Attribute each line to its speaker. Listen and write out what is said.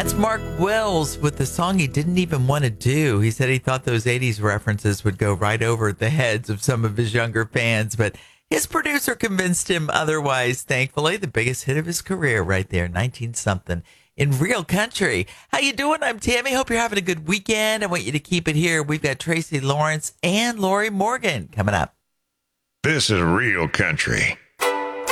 Speaker 1: That's Mark Wells with the song he didn't even want to do. He said he thought those 80s references would go right over the heads of some of his younger fans, but his producer convinced him otherwise, thankfully. The biggest hit of his career right there, 19-something, in Real Country. How you doing? I'm Tammy. Hope you're having a good weekend. I want you to keep it here. We've got Tracy Lawrence and Lori Morgan coming up.
Speaker 2: This is Real Country.